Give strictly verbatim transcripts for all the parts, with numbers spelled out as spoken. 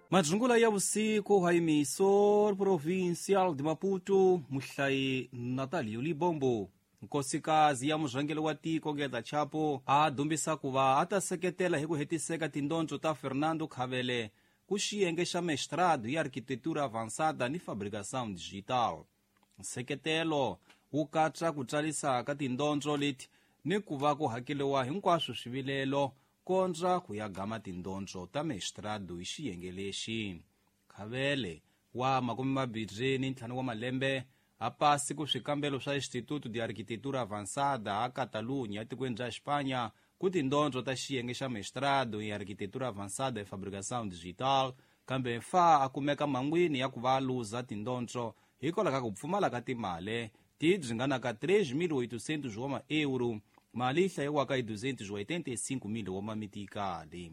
Majungula ya vusiku ha emissor provincial de Maputo, Muhlai Natalio Libombo. Nkosikazi ya murhangeli wa tiko Ngeta Chapo a dumbisa kuva ata seketela hi ku hetiseka tindondzo ta Fernando Khavele ku xiyenge xa mestrado ya arquitetura avançada ni fabricação digital. Nseketelo wu katsa ku tsarisa ka tindondzo leti ni ku va ku hakeliwa hinkwaswo swivilelo kontra ku ya gama tindondzo ta mestrado hi xiyenge lexi. Khavele wa makumi mabirhi ni ntlhanu wa malembe a pasi ku swikambelo swa Instituto de Arquitetura Avançada a Catalunha etikweni bya Espanha ku tindondzo ta xiyenge xa mestrado em arquitetura avançada e fabricação digital, kambe mfa a kumeka mangwini ya ku va luza tindondzo hikwalaho ka ku pfumala ka timali ti dzinganaka três mil e oitocentos wa ma-euro, mali yi hlayiwaka hi duzentos wa oitenta e cinco mil wa mamitikali.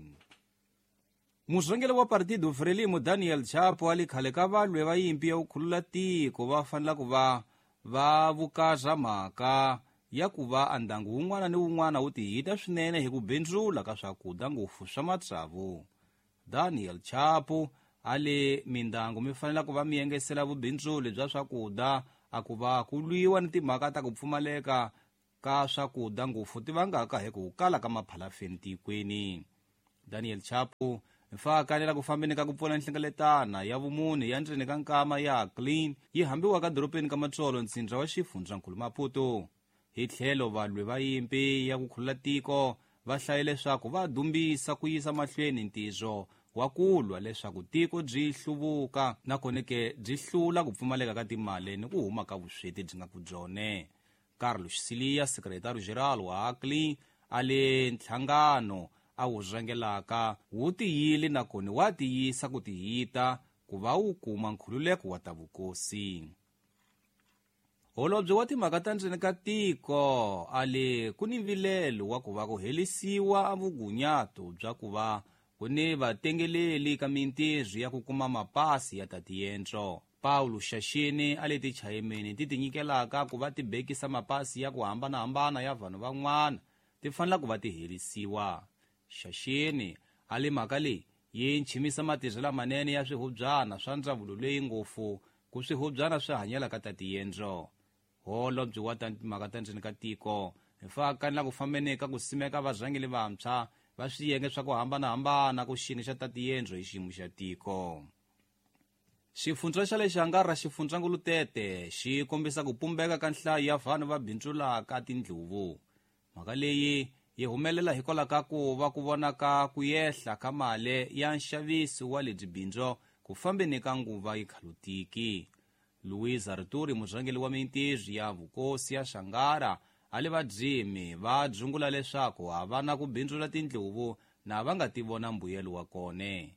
Murhangeli wa partido Frelimo Daniel Chapo ali khale ka valwe va yimpi ya ku khulula tiko va fanela ku va va vukazha mhaka ya ku va andyangu wun'wana ni wun'wana wu tihita swinene hi ku bindzula ka swakudya ngopfu swa matsavu. Daniel Chapo ale mindyangu mi fanela ku va mi yengesela vubindzuli bya swakudya a ku va ku lwiwa ni timhaka ta ku pfumaleka ka swakudya ngopfu ti vangaka hi ku kala ka maphalafeni tikweni. Daniel Chapo mfa kanela ku fambeni ka ku pfuna nhlengeletana ya vumune ya ndzeni ka nkama ya clean yi hambiwa ka doropeni ka Matsolo ntsindza wa xifundzankulu Maputo. Hi tlhelo valwi va yimpi ya ku khulula tiko va hlaye leswaku va dumbisa ku yisa mahlweni ntizo wa kulwa leswaku tiko byi hluvuka na koneke byi hlula ku pfumaleka ka timali ni ku huma ka vusweti byi nga ku byone. Carlos Silia, secretário geral wa ACLI, ale ntlhangano a wu rhangelaka wu tiyile nakona wa tiyisa ku tihita ku va wu kuma nkhululeko wa ta vukosi. Holobye wa timhaka ta ndzeni ka tiko ale ku ni vilelo wa ku va ku helisiwa a vugunyato bya ku va ku ni vatengeleli ka mintirho ya ku kuma mapasi ya tatiyentlo. Paulo Xaxini ale tichayimeni ti tinyikelaka ku va ti bekisa mapasi ya ku hambanahambana ya vanhu van'wana ti fanela ku va ti helisiwa. Xaxini ale mhaka leyi yi nchimisa matirhelo lamanene ya swihubyana swa ndzawulo leyi ngopfu ku swihubyana swi hanyela ka tatiyentlo. Holobye wa timhaka ta ndzeni ka tiko mfa kanela ku fambeni ka ku simeka varhangeli vantshwa va swiyenge swa ku hambanahambana ku xiyenge xa tatiyentlo hi xiyimo xa tiko. Xifundza xa le Xangara xifundzankulu Tete xi kombisa ku pumbeka ka nhlayo ya vanhu va bindzulaka tindluvu. Mhaka leyi yi humelela hikwalaho ka ku va ku vonaka ku yehla ka mali ya nxaviso wa lebyi bindzu ku fambeni ka nguva yi khalutiki. Luiz Arturi, murhangeli wa mintirho ya vukosi ya Xangara, ale vadyimi va dzungula leswaku a va na ku bindzula tindluvu na va nga ti vona mbuyelo wa kone.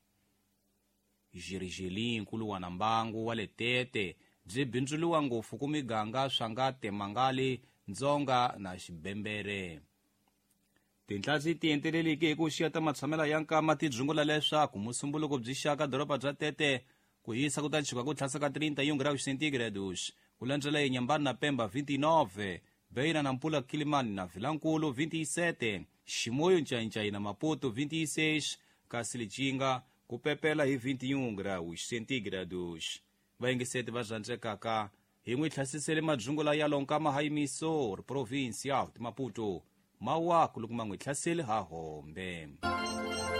Jirijeli nkulu wa nambangu wa le Tete byi bindzuliwa ngopfu ku miganga Swangate, Mangali, Ndzonga na Xibembere. Tinhlatsi ti enteleleke hi ku xiyeta matshamela ya nkama ti dzungula leswaku musumbuluko byi xaka doroba bya Tete ku hisa ku ta chika ku tlhasa ka trinta graus centígrados, ku landzela hi Nyambani na Pemba vinte e nove, Beira na Mpula Kilimani na Vilankulu vinte e sete, Ximoyo Ncaincaí na Maputo vinte e seis, kasi Lichinga ku pepela hi vinte e um graus centígrados. Vaingiseti va rhandzekaka hi n'wi tlhasisele madzungula ya lonkama ha emissor provincial de Maputo, mawaku loko ma n'wi tlhasele ha hombe.